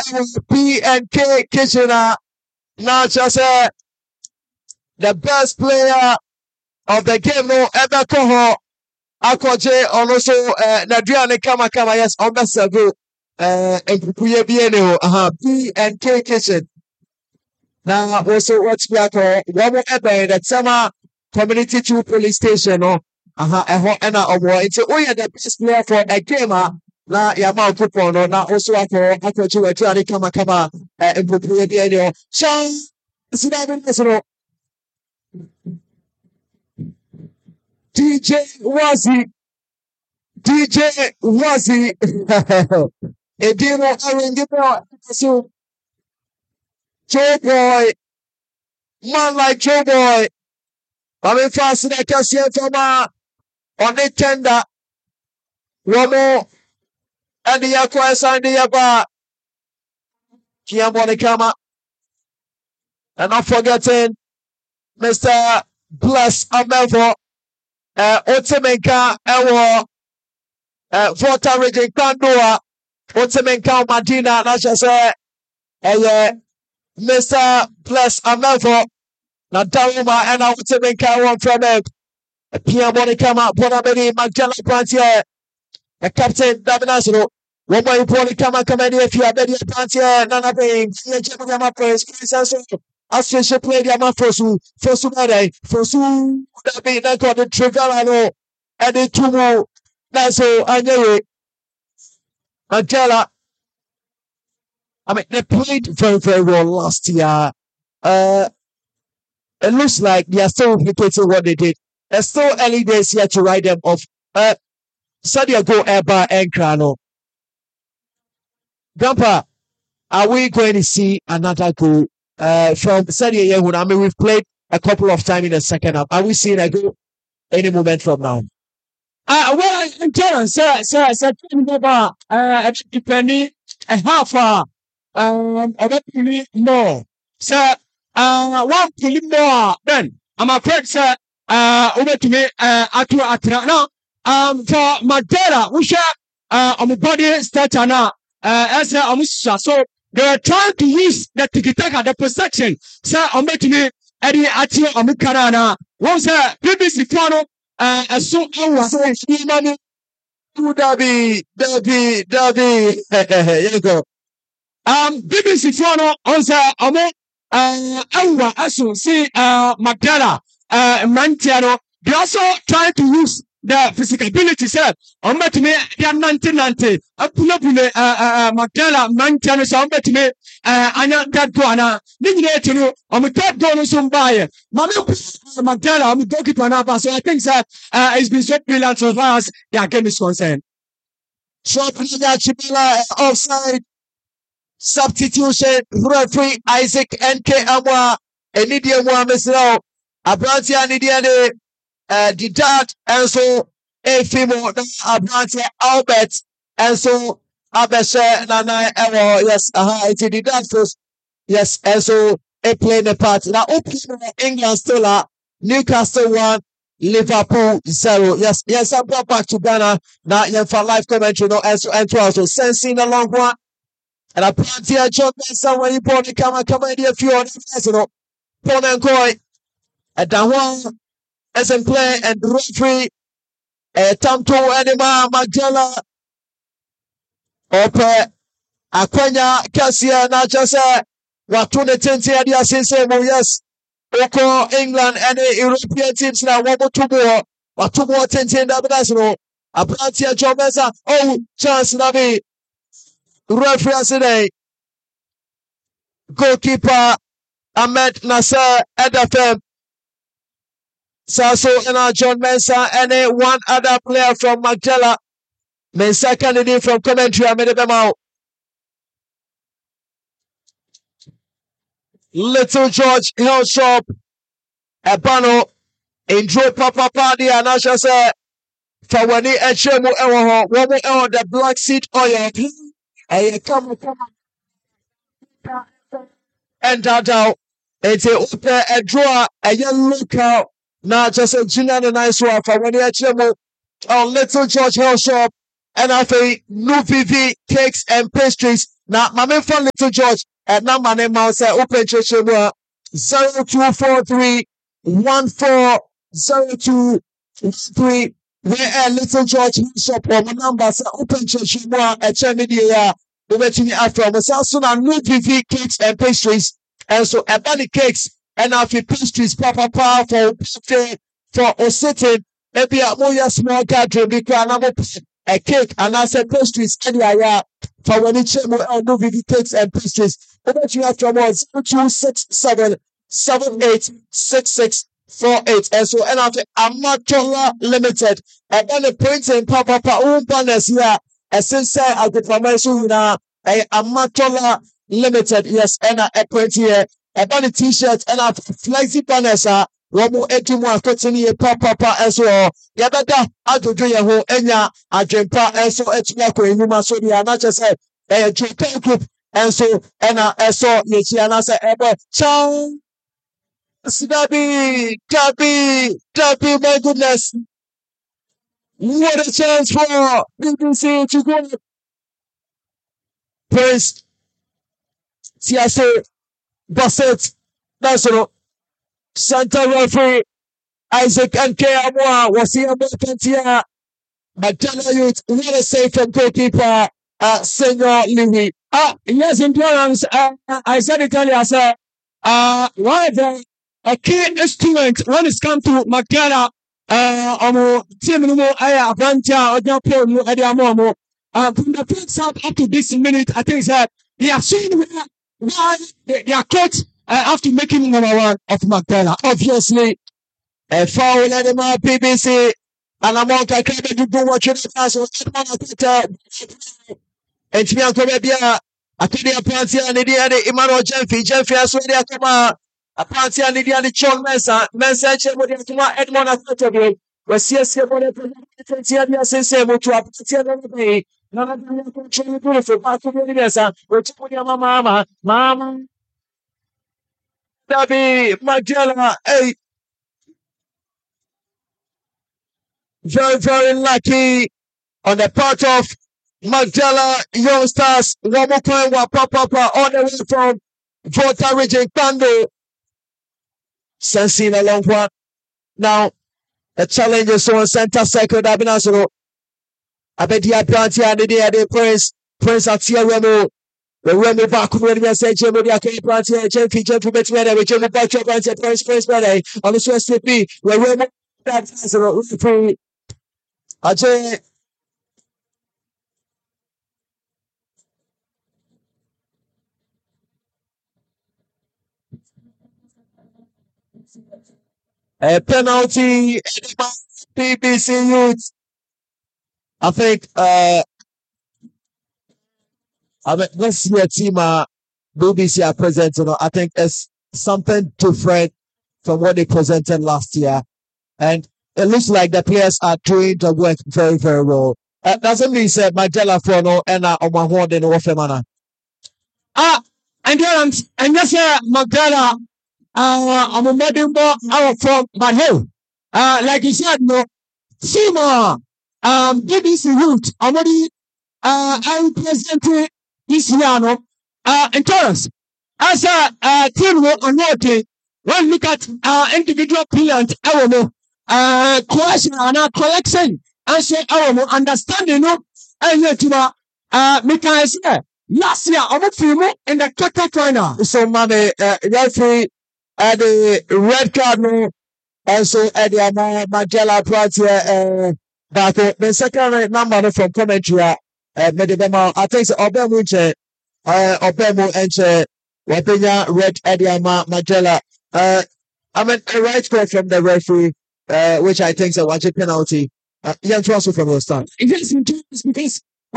P&K Kitchen now just the best player of the game no ever koho akoje also Nadriane kama yes on best go empuye biene ho P&K Kitchen now also watch back one more ever the Tema Community 2 police station no eho ena omo it's the best player for a game na yama coupon no na also akoje Nadriane kama empuye biene so no DJ Wazzy Edino Arengino so Joe Boy man like Joe Boy I'm fast that can see from on the tender Romo and the Aquas and the Yaba Kiambonikama and not forgetting Mr. Bless Amelvo Otemenka Ewo Vota Region Kandoa Otemenka Madina Nasha Mr. Bless Amelvo Nadaluma and Otemenka one from Pia Bonikama Bonabedi Magella Plantier Captain Davinasino one boy Bonikama Comedy if you are Bedia Plantier Nana Bay Jama Praise Association play the Amafosu, Fosu, that be that got the Trigalano, and the Tumo, that's all I know. Angela, I mean, they played very, very well last year. It looks like they are still replicating what they did. There's still early days here to write them off. Sadia go Eba and Krano. Grandpa, are we going to see another goal? From Sadia Yehun, I mean, we've played a couple of times in the second half. Are we seeing a goal any moment from now? Well, in general, depending a half a bit more. Sir, 1 million more. Then I'm afraid, sir, over to me, now, for Madeira, we share, on the body starter now, as so. They were trying to use the tiki-taka, the possession. Sir, I'm making me Eddie Atio Amikarana. Once BBC Toronto, as soon as she money to Derby. Here you go. BBC Toronto, also, Asu, see, Magdala, Mantiano. They also trying to use the physicality, sir. I'm met me, they are 1990. I pull up in the Magdala, Mantiano, so I'm met me, Anna, that Guana. Didn't you know, I'm a third donor, some buyer. Magdala, I'm a goalkeeper now, so I think that it's been so brilliant so far as their game is concerned. Short Chibila offside. Substitution, referee Isaac NK Amwa, Enidia Mwa Abrantia Nidiane, Didat, and so Efimo, Abrantia Albert, and so Abesha Nana Ewo, yes, it's Didat first, yes, and so a playing the part. Now, England still Newcastle 1, Liverpool 0. Yes, I brought back to Ghana. Now, for live commentary, no, and so also sensing a long one. And I plant here, John Benson, when you brought the camera, come in here, few other guys, you know, Paul and Coy, and Dawan, as in play, and referee, Tamto, Anima, Magdala, Ope, Aquenya, Cassia, Nachasa, Watune Tenti, and Yasin, yes, Oko, England, and the European teams now, 1 more 2 more, or 2 more Tenti, and Abinasino, I plant here, John Benson, oh, chance, Nabi. Referee today, goalkeeper Ahmed Nasser Edafem, Sasso and John Mensah, and one other player from Magdala. Mensah candidate from Coventry, I made them out. Little George Hillshop, Ebano, enjoy Papa Party, and I shall say, for when he HMO Ewo, the black seed oil. Hey, come on. And that it's a draw, a young lookout. Now, just a junior and nice one for when you actually on Little George Hillshop. and afei Nuvivi cakes and pastries. Now, my main phone Little George at number name mouse open church 0243 1402 where Little George shop or my number open church at media over after also now Nuvivi cakes and pastries, and so about the cakes and after pastries papa for sitting maybe a more small gathering because a cake and I said pastries anyway for when it's no vivid cakes and pastries. Over to you after more 0267 786648, and so and after Amatola Limited and then the printing papa banners here as since I did promotion now a Amatola Limited, yes, and a print here and then the t-shirts and a flexi banners Romo Etimu Akotini papa as well. Yabada Adojo Yaho Enya Adrempa and so Etiako Inuma so the Anacha said a Japan group and so Ena Eso Yetiana said Ebe Chow Dabi, my goodness. What a chance for BBC to go. Prince Tiaso Bassett National Santa referee Isaac and Amwa was here Pentia Magdala Youth. What a save from goalkeeper Senor Louis. Yes, endurance. I said it earlier, sir. One of the key instrument when it's come to Magdala team no Abantia or Japan Ediamomo. From the first half up to this minute, I think that they are seeing why they are caught after making number one of Magdala. Obviously, a foul at the BBC, and I'm on to do what you and to me, I'm going to be a party and the Emmanuel Jeffy as well. A party and the Chong Mensa, Edmond Academy, where CSC to a party and the none of them are controlling beautiful. We're talking about Mama, Dabi, Magdala, hey, very, very lucky on the part of Magdala Youngsters, Wamokwa Papa, all the way from Volta Region, Kando. Sensing a long one. Now, the challenge is on center circle. Dabinasoro. I bet you are planting and the Prince Atia Remo. The Remo back when we say Jimmy, I can't plant here. Jeffy, better, we Jimmy back to Prince better. On the Swiss CP, where Remo that's a Ajay. A penalty, BBC Youth. I think, let's see a team, BBC are presenting. I think it's something different from what they presented last year. And it looks like the players are doing the work very, very well. Doesn't mean say Magdala Frono and Omahon in Wafemana. Endurance, and yes, Magdala. I'm a modern boy from my home. Like you said, no, Sima, BBC Root, I'm already, I'm presenting this year, no, endurance. As a team, on your day, when look at individual players, I don't know, question and collection, and say, I don't know, understanding, no, and yet, because last year, I'm a film in the quarter final. So, money, referee, the red card, no, and so Eddie Magdala Pratia, but the second number from commentary, Medibema, I think Obemu, and Wapenya red Eddie Magdala. I mean, a right call from the referee, which I think is a watch penalty. Young transfer from the start. Yes, because,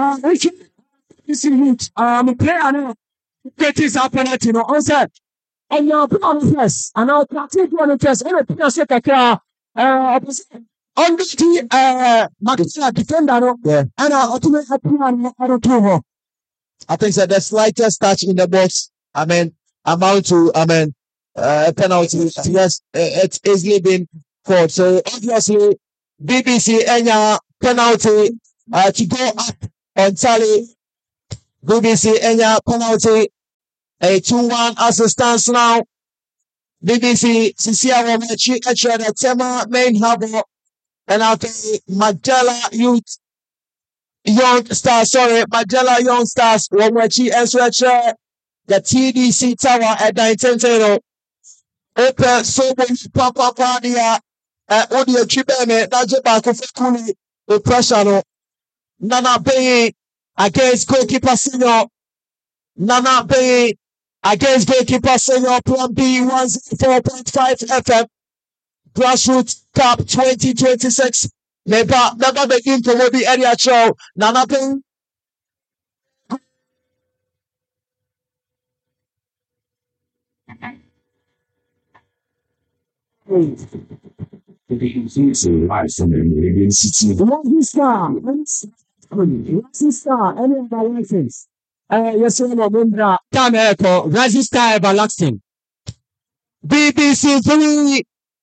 I'm a player now. That is a penalty, no, also. And now put on the press, and I'll take one of the press, and I'll set the car, on the, Magdala defender, yeah, and I'll do it, I think that the slightest touch in the box, I mean, amount to, penalty. Yes, it's easily been called. So obviously, BBC Enya penalty to go up on tally. BBC Enya penalty. A 2-1 as it stands now. BBC Sisia Womachi Etra the Tema main harbor. And after Magdala Youth Young Stars, Magdala Young Stars, Womachi Etra the TDC Tower at 1910. Open so Papa Padia audio Chibeme, Najaba Kofekuni, the pressure. Nana Bay against goalkeeper senior. Nana Bay against goalkeeper senior. Plan B 104.5 FM. Grassroots Cup 2026. Never begin to will be area show. Nana Bay. Rising Star, any of my license. Yes, Time Echo, Rising Star Everlasting. BBC 3,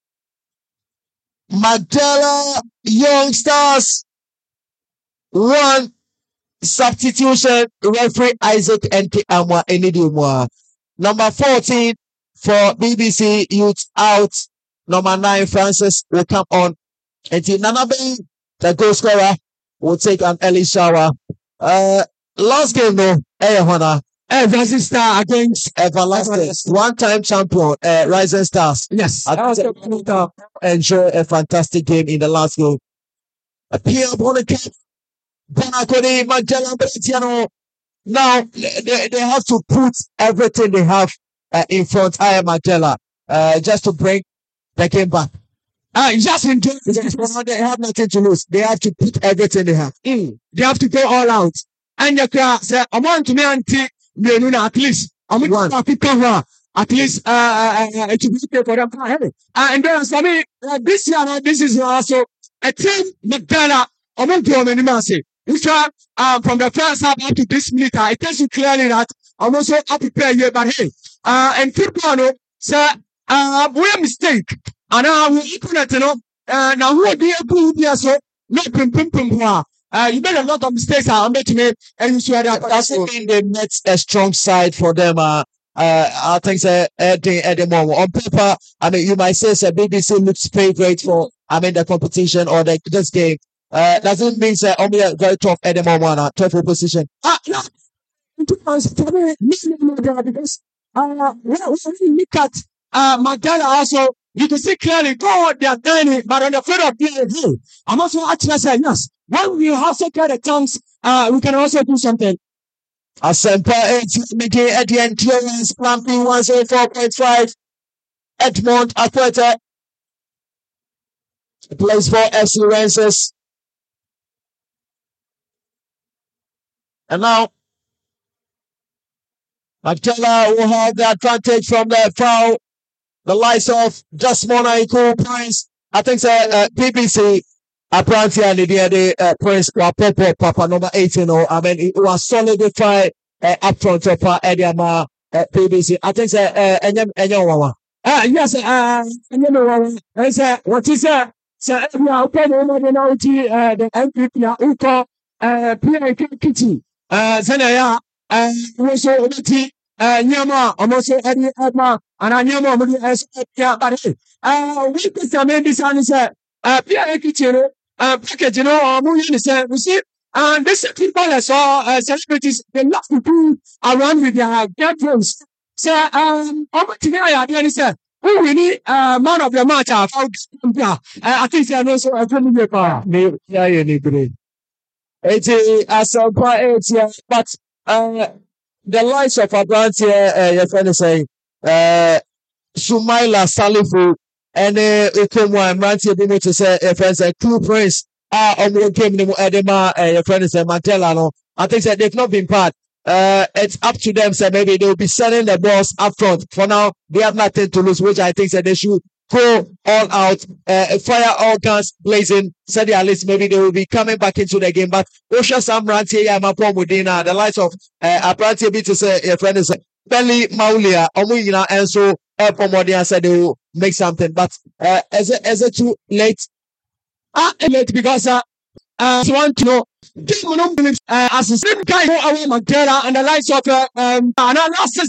Magdala Young Stars 1, substitution, referee Isaac NK Amwa Enidimwa. Number 14 for BBC Youth out. Number 9, Francis will come on. And Nanabe, the goal scorer, will take an early shower. Last game though, Rising Star against Everlasting, one-time champion, Rising Stars. yes. Enjoy a fantastic game in the last goal. Pierre Bonacap, Bonacode, Magdala Betiano. Now they have to put everything they have in front of Magdala just to bring the game back. Just enjoy. They have nothing to lose. They have to put everything they have. They have to go all out. And you can say, I want to me anti at least. I want to cover at least it should be okay for them. And then for me, this year, this is also a team Magdala. I want to say, which from the first half up to this minute, it tells you clearly that I'm also up prepared here. But hey, and football, sir, we mistake. And now we equal it, now who are the able to so not you made a lot of mistakes. I made to me, and you swear that doesn't mean they met a strong side for them. I think at the moment on paper, I mean, you might say BBC looks favorite for the competition or this game. Doesn't mean only a very tough at the moment, tough opposition. No. Because when we look at Magdala also, you can see clearly what they are doing, but on the field of play, I'm also actually saying yes. When we also get a chance, we can also do something. Asempa 8 at the end clearance, Plampy 104.5. Edmond Akwete plays for FC Rangers. And now Magdala will have the advantage from the foul. The likes of Desmond Aiku Prince. I think BBC Apranti and the Prince Wapopo Papa number 18. I mean, it was solidified up front of Ediama BBC. I think Enyawawa. Yes, what is that? So we are open the MPP Uko PA Kitty. Zenaya also Nyama, almost Eddie Edma, and I Nyama as but we could maybe son said, PA Kitty, package, we see, and this people I saw celebrities, they love to do around with their girlfriends. So, today I didn't say, we need man of the match. I think they are also a family car. Yeah, you need to. It's quite but the likes of Abrantia, your friend is saying, Sumaila Salifu, and Ukumwa Abrantia being to say, if there's a true prince, on the game, Edema, your friend is saying, Matella, I think that they've not been part. It's up to them, so maybe they'll be selling the balls up front. For now, they have nothing to lose, which I think that they should go all out, fire all guns blazing. Said at least maybe they will be coming back into the game. But Osha Samranti, Yamapom Udina, the likes of Apranti B to say, your friend is Belly Maulia, Omuyina, and so Pomodian said they will make something. But is it too late? Late because want to know. Game no as a same guy who our Mandela and the likes of analysis